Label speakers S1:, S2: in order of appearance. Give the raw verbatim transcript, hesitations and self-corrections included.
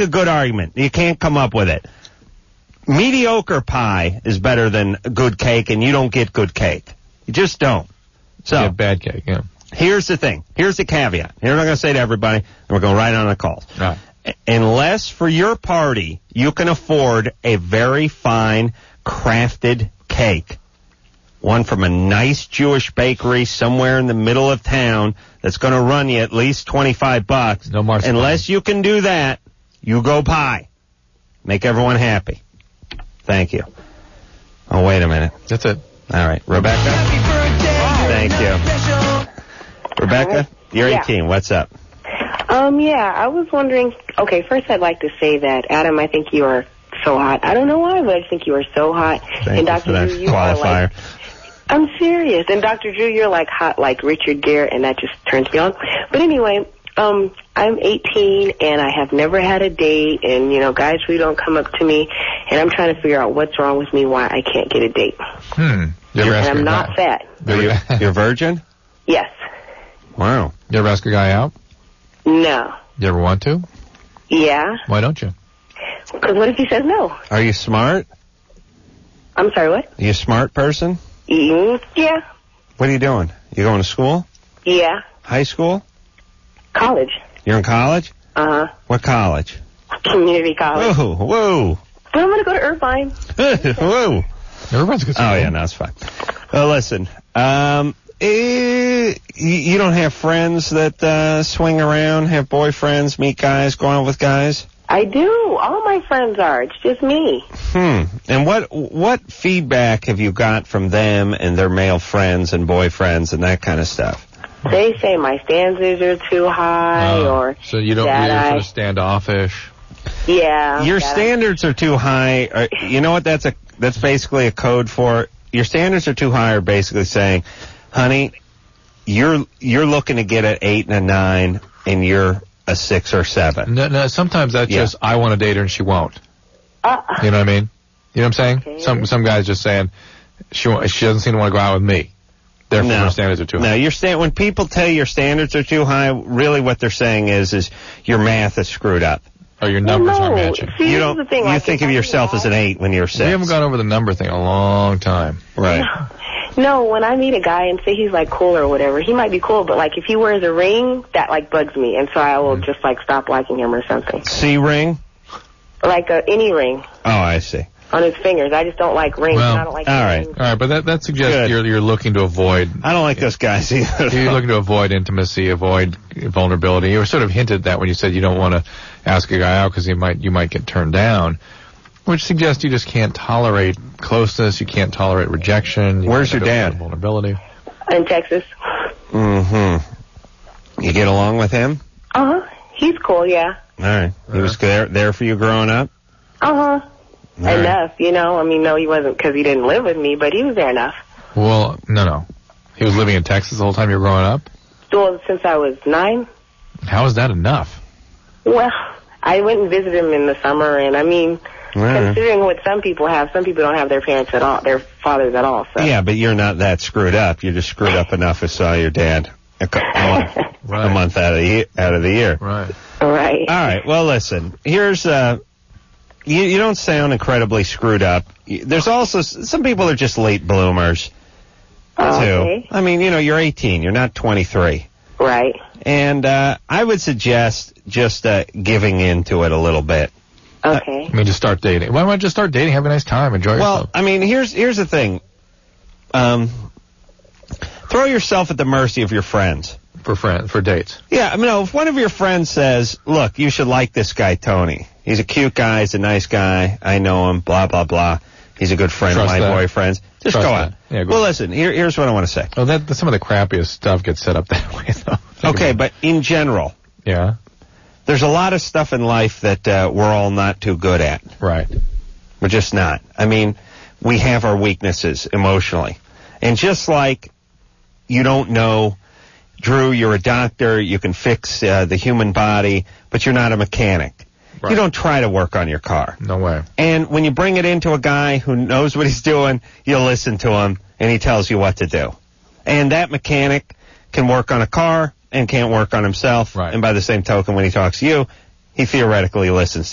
S1: a good argument. You can't come up with it. Mediocre pie is better than good cake, and you don't get good cake. You just don't. So
S2: you get bad cake, yeah.
S1: Here's the thing. Here's the caveat. Here's what I'm going to say to everybody, and we're going right on the calls.
S2: Right.
S1: Unless for your party you can afford a very fine crafted cake, one from a nice Jewish bakery somewhere in the middle of town that's going to run you at least twenty-five bucks.
S2: No marzipan.
S1: Unless you can do that, you go pie. Make everyone happy. Thank you. Oh, wait a minute.
S2: That's it.
S1: All right. Rebecca? Thank you. Rebecca, you're
S3: Yeah.
S1: eighteen. What's up?
S3: Um, yeah, I was wondering, okay, first I'd like to say that, Adam, I think you are so hot. I don't know why, but I just think you are so hot.
S1: Thank
S3: and
S1: you
S3: Doctor
S1: for that
S3: Drew, you are
S1: qualifier.
S3: like, I'm serious. And Doctor Drew, you're like hot like Richard Gere, and that just turns me on. But anyway, um, I'm eighteen, and I have never had a date, and, you know, guys really don't come up to me, and I'm trying to figure out what's wrong with me, why I can't get a date.
S2: Hmm. You ever ask
S3: And
S2: a
S3: I'm not
S2: guy-
S3: fat.
S1: Are you, you're virgin?
S3: Yes.
S1: Wow.
S2: You ever ask a guy out?
S3: No.
S2: You ever want to?
S3: Yeah.
S2: Why don't you?
S3: Because what if he says no?
S1: Are you smart?
S3: I'm sorry, what?
S1: Are you a smart person?
S3: Mm, yeah.
S1: What are you doing? You going to school?
S3: Yeah.
S1: High school?
S3: College.
S1: You're in college?
S3: Uh-huh.
S1: What college?
S3: Community college.
S1: Whoa, whoa.
S3: But I'm going to go to Irvine.
S1: Whoa.
S2: Everyone's good.
S1: Oh, yeah, no, that's fine. Well, listen, um, eh, you, you don't have friends that uh, swing around, have boyfriends, meet guys, go out with guys?
S3: I do. All my friends are. It's just me.
S1: Hmm. And what what feedback have you got from them and their male friends and boyfriends and that kind of stuff?
S3: They say my standards are too high,
S2: Oh,
S3: or
S2: so you don't
S3: that
S2: you're
S3: I,
S2: sort of standoffish.
S3: yeah.
S1: Your
S3: that
S1: standards are too high. Or, you know what that's a that's basically a code for? Your standards are too high are basically saying, honey, you're you're looking to get an eight and a nine, and you're a six or seven.
S2: No, no. Sometimes that's
S1: Yeah.
S2: just I want to date her and she won't.
S3: I, uh,
S2: You know what I mean? You know what I'm saying?
S3: Okay.
S2: Some some guys just saying she wa- she doesn't seem to want to go out with me. Therefore,
S1: No.
S2: her standards are too high.
S1: No, your stand when people tell you your standards are too high, really what they're saying is is your math is screwed up.
S2: Or your
S3: well,
S2: numbers
S3: no.
S2: aren't matching.
S3: See,
S1: You
S3: this
S1: don't.
S3: is the thing.
S1: You
S3: like,
S1: think
S3: if
S1: of
S3: I
S1: yourself
S3: meet a
S1: as an
S3: guy-
S1: eight when you're six.
S2: We haven't gone over the number thing in a long time.
S1: Right.
S3: No, when I meet a guy and say he's like cool or whatever, he might be cool, but like if he wears a ring, that like bugs me, and so I will just like stop liking him or something.
S1: C ring.
S3: Like a, any ring
S1: Oh, I see.
S3: on his fingers. I just don't like rings.
S2: Well,
S3: and I don't like
S1: all right.
S3: rings.
S2: All right, but that that suggests
S1: Good.
S2: you're you're looking to avoid.
S1: I don't like those guys either.
S2: You're looking to avoid intimacy, avoid vulnerability. You were sort of hinted that when you said you don't want to ask a guy out because you might you might get turned down, which suggests you just can't tolerate closeness. You can't tolerate rejection. You
S1: Where's
S2: can't
S1: your
S2: avoid
S1: dad?
S2: Vulnerability.
S3: In Texas.
S1: Mm-hmm. You get along with him?
S3: Uh huh. He's cool, yeah.
S1: All right. He was there there for you growing up?
S3: Uh huh.
S1: All right.
S3: Enough, you know. I mean, no, he wasn't because he didn't live with me, but he was there enough.
S2: Well, no, no. He was living in Texas the whole time you were growing up.
S3: Well, since I was nine.
S2: How is that enough?
S3: Well, I went and visited him in the summer, and I mean,
S1: All right.
S3: considering what some people have, some people don't have their parents at all, their fathers at all. So.
S1: Yeah, but you're not that screwed up. You're just screwed up enough to saw your dad a, cou- a month,
S2: Right.
S1: a month out of the ye- out of the year.
S2: Right.
S3: Right.
S1: All right. Well, listen. Here's uh, you you don't sound incredibly screwed up. You- There's also s- some people are just late bloomers
S3: Oh,
S1: too.
S3: okay.
S1: I mean, you know, you're eighteen. You're not twenty-three.
S3: Right.
S1: And uh, I would suggest just uh, giving into it a little bit.
S3: Okay.
S2: I mean, just start dating. Why don't you just start dating? Have a nice time. Enjoy
S1: Well,
S2: yourself.
S1: I mean, here's here's the thing. Um, throw yourself at the mercy of your friends.
S2: For friends, for dates.
S1: Yeah, I mean, if one of your friends says, look, you should like this guy, Tony. He's a cute guy. He's a nice guy. I know him, blah, blah, blah. He's a good friend
S2: Trust
S1: of my
S2: that.
S1: boyfriend's. Just
S2: Trust
S1: go
S2: that.
S1: out.
S2: Yeah, go
S1: well,
S2: on.
S1: listen, here, here's what I want to say.
S2: Oh, that some of the crappiest stuff gets set up that way, though. Think
S1: Okay,
S2: about
S1: but in general,
S2: it. Yeah,
S1: there's a lot of stuff in life that uh, we're all not too good at.
S2: right.
S1: We're just not. I mean, we have our weaknesses emotionally. And just like you don't know, Drew, you're a doctor, you can fix uh, the human body, but you're not a mechanic.
S2: Right.
S1: You don't try to work on your car.
S2: No way.
S1: And when you bring it into a guy who knows what he's doing, you listen to him, and he tells you what to do. And that mechanic can work on a car and can't work on himself.
S2: Right.
S1: And by the same token, when he talks to you, he theoretically listens